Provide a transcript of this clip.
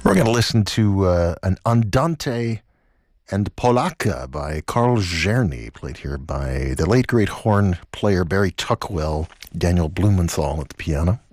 We're going to listen to an Andante and Polacca by Karl Czerny, played here by the late great horn player Barry Tuckwell, Daniel Blumenthal at the piano.